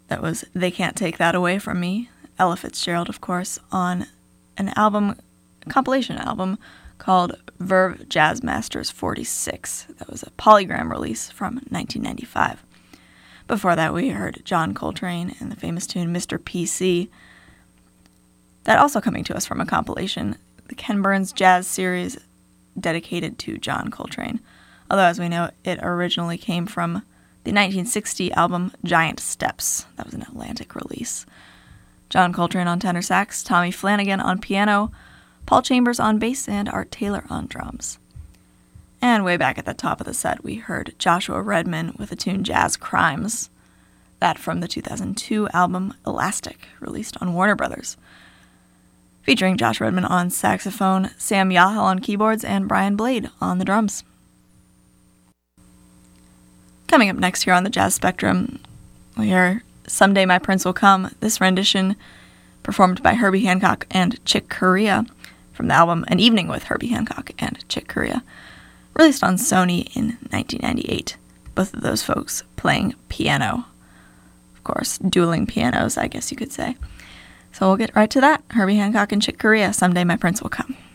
That was They Can't Take That Away From Me, Ella Fitzgerald, of course, on an compilation album called Verve Jazz Masters 46. That was a Polygram release from 1995. Before that, we heard John Coltrane and the famous tune Mr. PC. That also coming to us from a compilation, the Ken Burns Jazz Series dedicated to John Coltrane. Although, as we know, it originally came from the 1960 album Giant Steps. That was an Atlantic release. John Coltrane on tenor sax, Tommy Flanagan on piano, Paul Chambers on bass, and Art Taylor on drums. And way back at the top of the set, we heard Joshua Redman with the tune Jazz Crimes. That from the 2002 album Elastic, released on Warner Brothers. Featuring Josh Redman on saxophone, Sam Yahel on keyboards, and Brian Blade on the drums. Coming up next here on the Jazz Spectrum, we hear Someday My Prince Will Come, this rendition performed by Herbie Hancock and Chick Corea from the album An Evening with Herbie Hancock and Chick Corea, released on Sony in 1998. Both of those folks playing piano. Of course, dueling pianos, I guess you could say. So we'll get right to that. Herbie Hancock and Chick Corea, Someday My Prince Will Come.